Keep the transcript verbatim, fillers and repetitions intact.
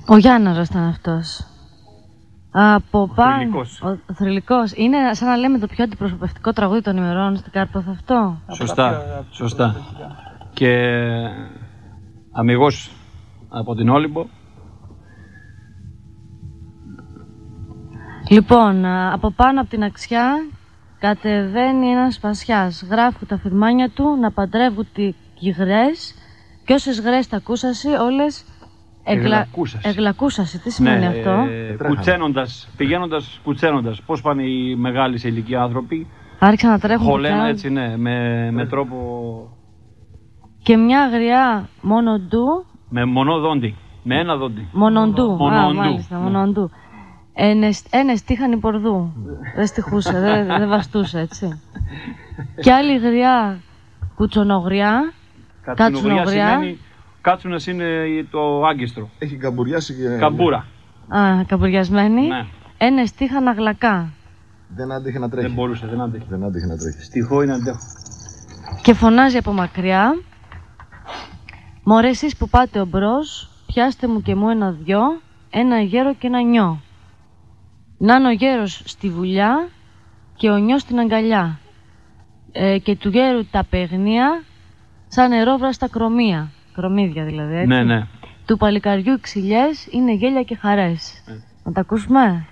Ο Γιάνναρος ήταν αυτός. Από πάνω. Θρυλικός. Ο Θρυλικός. Είναι σαν να λέμε το πιο αντιπροσωπευτικό τραγούδι των ημερών στην Κάρπαθο αυτό. Σωστά, σωστά. Και αμιγώς από την Όλυμπο. Λοιπόν, από πάνω από την αξιά κατεβαίνει ένας σπασιάς. Γράφουν τα φυρμάνια του να παντρεύουν τις γρές και όσες γρές τα ακούσασαι όλες εγλα... εγλακούσασαι. Τι σημαίνει ναι, αυτό? Ε, κουτσένοντας, πηγαίνοντας κουτσένοντας. Πώς πάνε οι μεγάλοι σε ηλικία άνθρωποι? Άρχισαν να τρέχουν. Χωλένα έτσι, ναι, με, με τρόπο... Και μια αγριά μονοντού. Με μονό δόντι. Με ένα δόντι. Μονοντού. Μονοντού. Α, μάλιστα, μονοντού. Ένες τύχαν πορδού. Δεν στιχούσε, δεν, δεν βαστούσε, έτσι. Και άλλη γριά κουτσονογριά. Κατσουνογριά σημαίνει... Κάτσουνας είναι το άγκιστρο. Έχει καμπουριάσει και... Καμπούρα. Α, καμπουριασμένη. Ναι. Ένες τύχαν αγλακά. Δεν άντεχε να τρέχει. Δεν μπορούσε, δεν άντεχε. Δεν άντεχε να τρέχει. Στιχό είναι αντέχω. Και φωνάζει από μακριά. Μωρέ εσείς που πάτε ομπρός, πιάστε μου και μου ένα-δυο, ένα γέρο και ένα νιό. Να είναι ο γέρος στη βουλιά και ο νιός στην αγκαλιά. Ε, και του γέρου τα παιγνία σαν νερόβραστα κρομία. Κρομίδια δηλαδή, έτσι. Ναι, ναι. Του παλικαριού οι ξυλιές είναι γέλια και χαρές. Ε. Να τα ακούσουμε.